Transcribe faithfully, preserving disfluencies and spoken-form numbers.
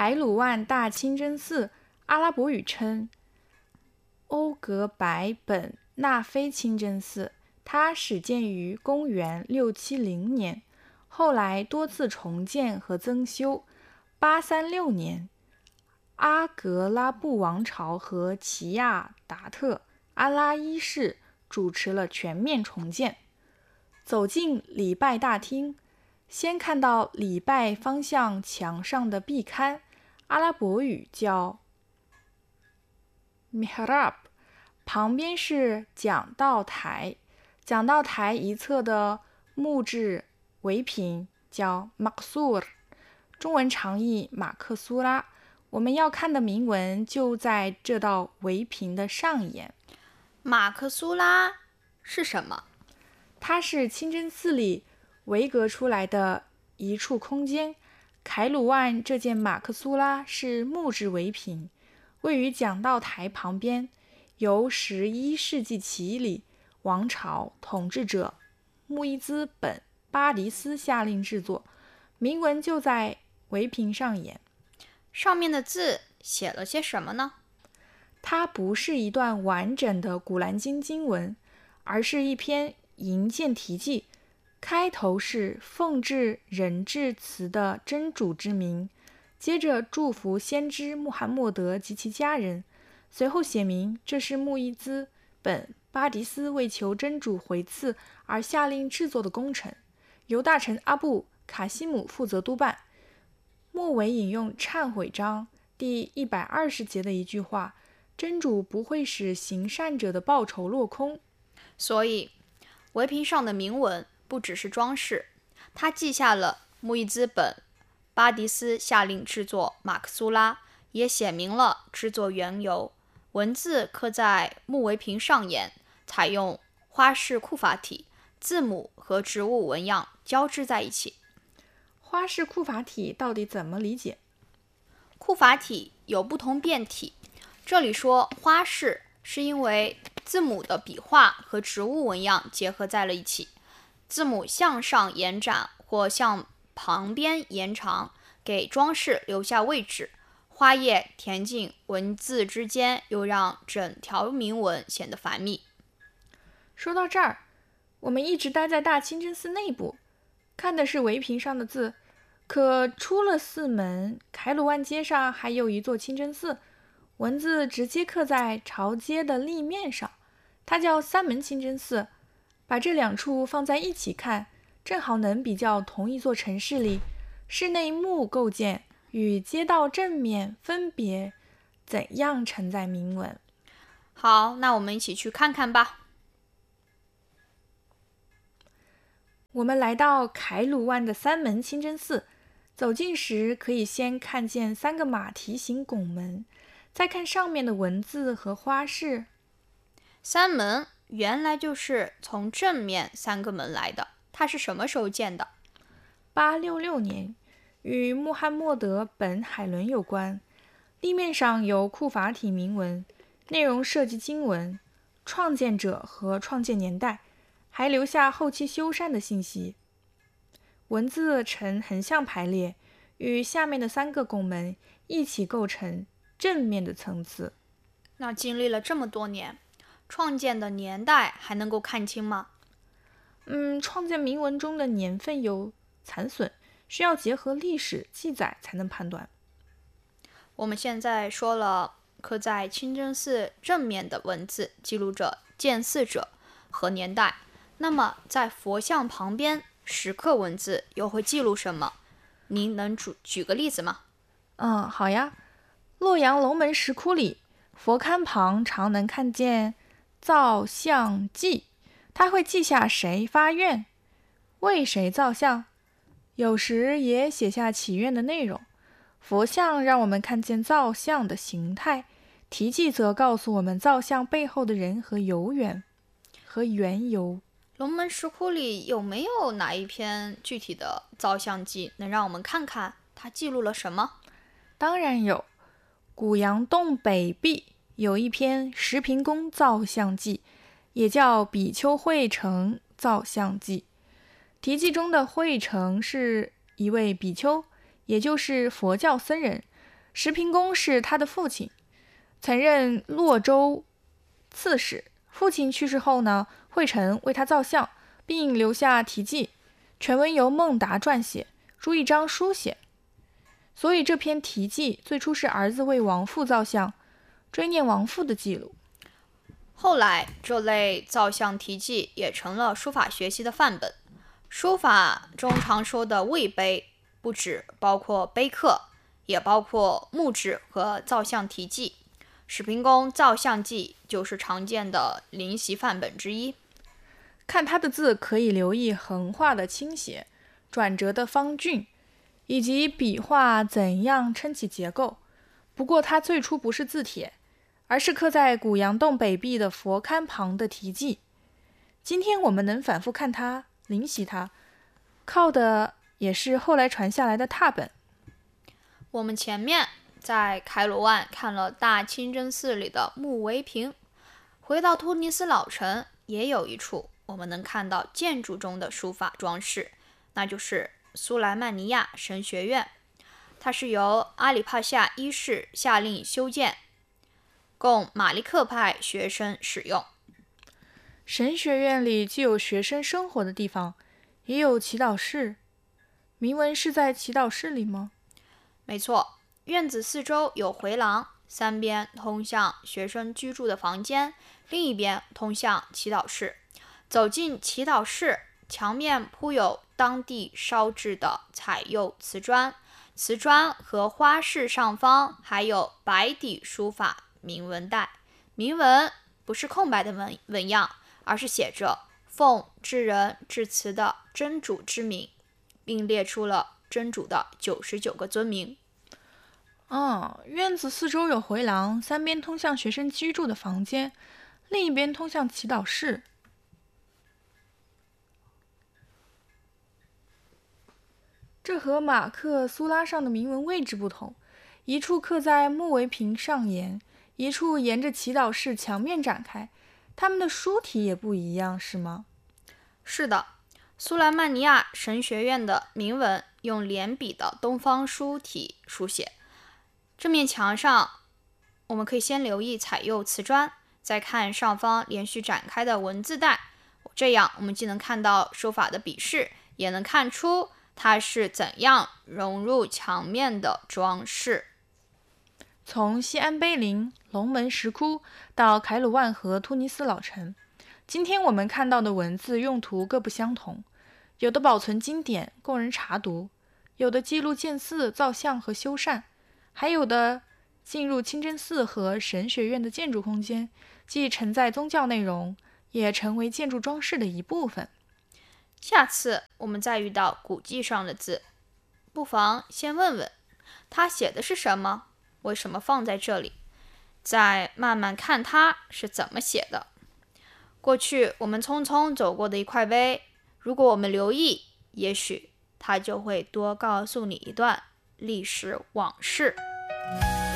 凯鲁万大清真寺，阿拉伯语称欧格白本纳菲清真寺，它始建于公元六七零年，后来多次重建和增修。八三六年，阿格拉布王朝和齐亚达特阿拉一世主持了全面重建。走进礼拜大厅，先看到礼拜方向墙上的壁龛，阿拉伯语叫 mihrab， 旁边是讲道台，讲道台一侧的木质围屏叫 maksur， 中文常译马克苏拉。我们要看的铭文就在这道围屏的上沿。 马克苏拉是什么？ 它是清真寺里围隔出来的一处空间。凯鲁万这件马克苏拉是木质围屏，位于讲道台旁边，由十一世纪起里王朝统治者穆伊兹本巴迪斯下令制作，铭文就在围屏上沿。 上面的字写了些什么呢？ 它不是一段完整的古兰经经文，而是一篇营建题记，开头是奉至人至慈的真主之名，接着祝福先知穆罕默德及其家人，随后写明这是穆伊兹本巴迪斯为求真主回赐而下令制作的工程，由大臣阿布卡西姆负责督办。末尾引用忏悔章第一百二十节的一句话，真主不会使行善者的报酬落空。 所以围屏上的铭文不只是装饰，它记下了穆伊兹本巴迪斯下令制作马克苏拉，也写明了制作缘由。文字刻在木围屏上沿，采用花式库法体，字母和植物纹样交织在一起。 花式库法体到底怎么理解？ 库法体有不同变体，这里说花式是因为字母的笔画和植物纹样结合在了一起，字母向上延展或向旁边延长，给装饰留下位置，花叶填进文字之间，又让整条铭文显得繁密。 说到这儿，我们一直待在大清真寺内部，看的是围屏上的字，可出了寺门，凯鲁万街上还有一座清真寺，文字直接刻在朝街的立面上，它叫三门清真寺。把这两处放在一起看，正好能比较同一座城市里室内木构件与街道正面分别怎样承载铭文。 好，那我们一起去看看吧。 我们来到凯鲁万的三门清真寺，走近时可以先看见三个马蹄形拱门，再看上面的文字和花式。 三门原来就是从正面三个门来的，它是什么时候建的？ 八六六年，与穆罕默德本海伦有关。立面上有库法体铭文，内容涉及经文、创建者和创建年代，还留下后期修缮的信息。文字呈横向排列，与下面的三个拱门一起构成正面的层次。 那经历了这么多年，创建的年代还能够看清吗？ 嗯，创建铭文中的年份有残损，需要结合历史记载才能判断。 我们现在说了刻在清真寺正面的文字记录着建寺者和年代，那么在佛像旁边石刻文字又会记录什么？您能举举个例子吗？ 嗯，好呀。洛阳龙门石窟里，佛龛旁常能看见造像记，它会记下谁发愿，为谁造像，有时也写下祈愿的内容。佛像让我们看见造像的形态，题记则告诉我们造像背后的人和由缘和缘由。 龙门石窟里有没有哪一篇具体的造像记能让我们看看它记录了什么？ 当然有，古阳洞北壁有一篇石屏宫造像记，也叫比丘惠城造像记。题记中的惠城是一位比丘，也就是佛教僧人， 石平公是他的父亲，曾任洛州刺史。父亲去世后呢，惠成为他造像，并留下题记，全文由孟达撰写，朱一章书写。所以这篇题记最初是儿子为王父造像，追念王父的记录。 后来这类造像题记也成了书法学习的范本。书法中常说的魏碑，不只包括碑刻，也包括墓志和造像题记。石平公造像记就是常见的临习范本之一。 看他的字，可以留意横画的倾斜，转折的方峻，以及笔画怎样撑起结构。不过它最初不是字帖，而是刻在古阳洞北壁的佛龛旁的题记。今天我们能反复看它，临习它，靠的也是后来传下来的拓本。 我们前面在凯鲁万看了大清真寺里的木围屏，回到突尼斯老城也有一处我们能看到建筑中的书法装饰，那就是苏莱曼尼亚神学院。它是由阿里帕夏一世下令修建，供马利克派学生使用。 神学院里既有学生生活的地方，也有祈祷室。铭文是在祈祷室里吗？ 没错，院子四周有回廊，三边通向学生居住的房间，另一边通向祈祷室。走进祈祷室，墙面铺有当地烧制的彩釉瓷砖，瓷砖和花饰上方还有白底书法铭文带。铭文不是空白的文文样，而是写着奉至仁至慈的真主之名，并列出了真主的九十九个尊名。 哦，院子四周有回廊，三边通向学生居住的房间，另一边通向祈祷室。这和马克苏拉上的铭文位置不同，一处刻在木围屏上沿，一处沿着祈祷室墙面展开，它们的书体也不一样，是吗？ 是的，苏莱曼尼亚神学院的铭文用连笔的东方书体书写。这面墙上，我们可以先留意彩釉瓷砖，再看上方连续展开的文字带，这样我们既能看到书法的笔势，也能看出它是怎样融入墙面的装饰。 从西安碑林、龙门石窟到凯鲁万和突尼斯老城，今天我们看到的文字用途各不相同，有的保存经典供人查读，有的记录建寺、造像和修缮，还有的进入清真寺和神学院的建筑空间，既承载宗教内容，也成为建筑装饰的一部分。 下次我们再遇到古迹上的字，不妨先问问他写的是什么，为什么放在这里，再慢慢看它是怎么写的。过去我们匆匆走过的一块碑，如果我们留意，也许它就会多告诉你一段历史往事。